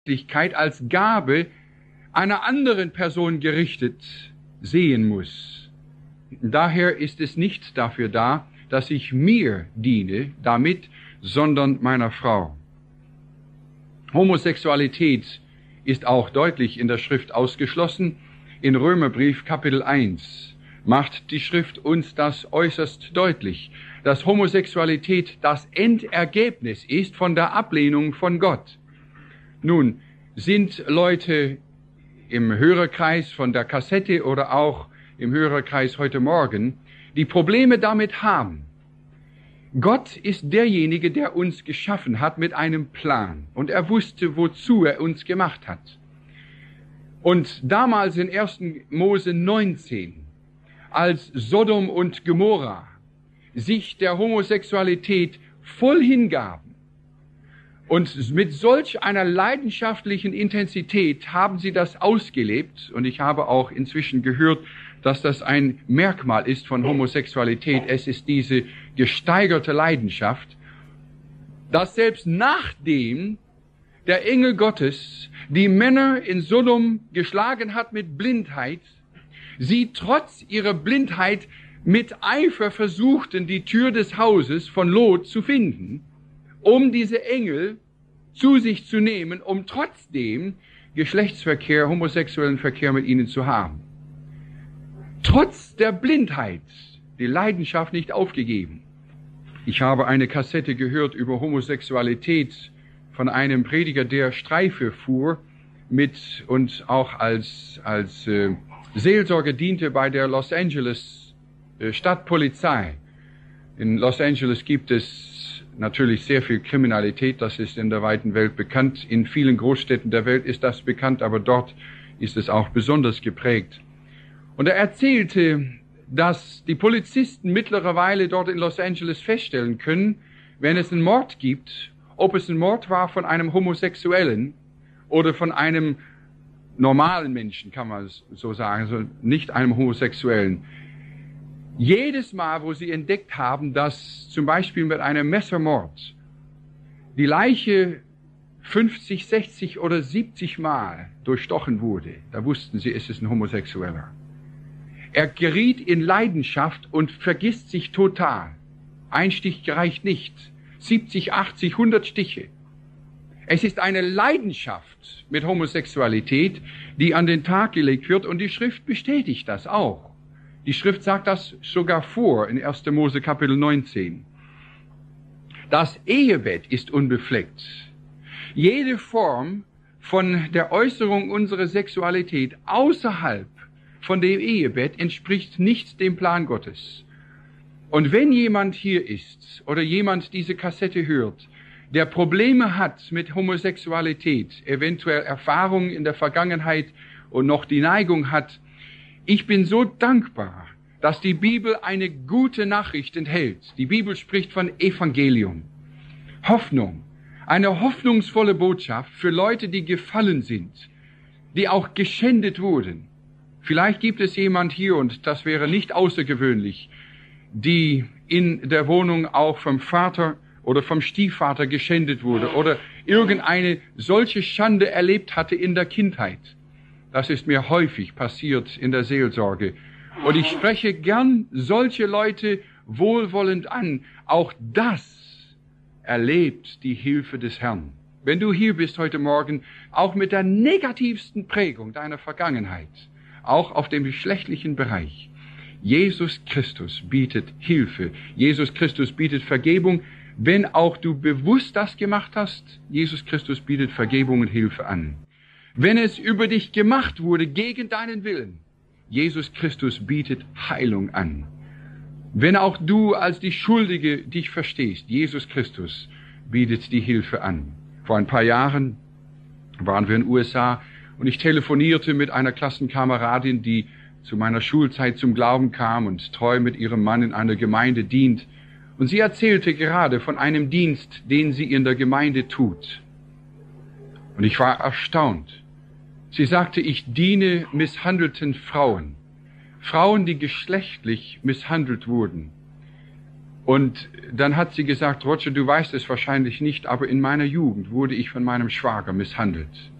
als Gabe einer anderen Person gerichtet sehen muss. Daher ist es nicht dafür da, dass ich mir diene damit, sondern meiner Frau. Homosexualität ist auch deutlich in der Schrift ausgeschlossen. In Römerbrief Kapitel 1 macht die Schrift uns das äußerst deutlich, dass Homosexualität das Endergebnis ist von der Ablehnung von Gott. Nun, sind Leute im Hörerkreis von der Kassette oder auch im Hörerkreis heute Morgen, die Probleme damit haben. Gott ist derjenige, der uns geschaffen hat mit einem Plan. Und er wusste, wozu er uns gemacht hat. Und damals in 1. Mose 19, als Sodom und Gomorra sich der Homosexualität voll hingaben und mit solch einer leidenschaftlichen Intensität haben sie das ausgelebt. Und ich habe auch inzwischen gehört, dass das ein Merkmal ist von Homosexualität. Es ist diese gesteigerte Leidenschaft, dass selbst nachdem der Engel Gottes die Männer in Sodom geschlagen hat mit Blindheit, sie trotz ihrer Blindheit mit Eifer versuchten, die Tür des Hauses von Lot zu finden, um diese Engel zu sich zu nehmen, um trotzdem Geschlechtsverkehr, homosexuellen Verkehr mit ihnen zu haben. Trotz der Blindheit die Leidenschaft nicht aufgegeben. Ich habe eine Kassette gehört über Homosexualität von einem Prediger, der Streife fuhr mit und auch als Seelsorger diente bei der Los Angeles Stadtpolizei. In Los Angeles gibt es natürlich sehr viel Kriminalität, das ist in der weiten Welt bekannt. In vielen Großstädten der Welt ist das bekannt, aber dort ist es auch besonders geprägt. Und er erzählte, dass die Polizisten mittlerweile dort in Los Angeles feststellen können, wenn es einen Mord gibt, ob es ein Mord war von einem Homosexuellen oder von einem normalen Menschen, kann man so sagen, also nicht einem Homosexuellen. Jedes Mal, wo sie entdeckt haben, dass zum Beispiel mit einem Messermord die Leiche 50, 60 oder 70 Mal durchstochen wurde, da wussten sie, es ist ein Homosexueller. Er geriet in Leidenschaft und vergisst sich total. Ein Stich reicht nicht. 70, 80, 100 Stiche. Es ist eine Leidenschaft mit Homosexualität, die an den Tag gelegt wird, und die Schrift bestätigt das auch. Die Schrift sagt das sogar vor in 1. Mose Kapitel 19. Das Ehebett ist unbefleckt. Jede Form von der Äußerung unserer Sexualität außerhalb von dem Ehebett entspricht nicht dem Plan Gottes. Und wenn jemand hier ist oder jemand diese Kassette hört, der Probleme hat mit Homosexualität, eventuell Erfahrungen in der Vergangenheit und noch die Neigung hat, ich bin so dankbar, dass die Bibel eine gute Nachricht enthält. Die Bibel spricht von Evangelium, Hoffnung, eine hoffnungsvolle Botschaft für Leute, die gefallen sind, die auch geschändet wurden. Vielleicht gibt es jemand hier, und das wäre nicht außergewöhnlich, die in der Wohnung auch vom Vater oder vom Stiefvater geschändet wurde oder irgendeine solche Schande erlebt hatte in der Kindheit. Das ist mir häufig passiert in der Seelsorge. Und ich spreche gern solche Leute wohlwollend an. Auch das erlebt die Hilfe des Herrn. Wenn du hier bist heute Morgen, auch mit der negativsten Prägung deiner Vergangenheit, auch auf dem geschlechtlichen Bereich. Jesus Christus bietet Hilfe. Jesus Christus bietet Vergebung. Wenn auch du bewusst das gemacht hast, Jesus Christus bietet Vergebung und Hilfe an. Wenn es über dich gemacht wurde gegen deinen Willen, Jesus Christus bietet Heilung an. Wenn auch du als die Schuldige dich verstehst, Jesus Christus bietet die Hilfe an. Vor ein paar Jahren waren wir in den USA, und ich telefonierte mit einer Klassenkameradin, die zu meiner Schulzeit zum Glauben kam und treu mit ihrem Mann in einer Gemeinde dient. Und sie erzählte gerade von einem Dienst, den sie in der Gemeinde tut. Und ich war erstaunt. Sie sagte, ich diene misshandelten Frauen. Frauen, die geschlechtlich misshandelt wurden. Und dann hat sie gesagt, Roger, du weißt es wahrscheinlich nicht, aber in meiner Jugend wurde ich von meinem Schwager misshandelt.